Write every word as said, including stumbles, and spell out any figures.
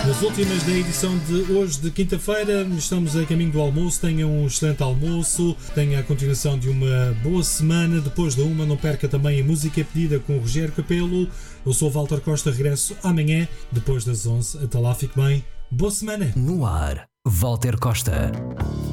Nas últimas da edição de hoje, de quinta-feira, estamos a caminho do almoço. Tenham um excelente almoço, tenha a continuação de uma boa semana. Depois da uma, não perca também a música pedida com o Rogério Capelo. Eu sou o Walter Costa, regresso amanhã, depois das onze. Até lá, fique bem. Boa semana. No ar, Walter Costa.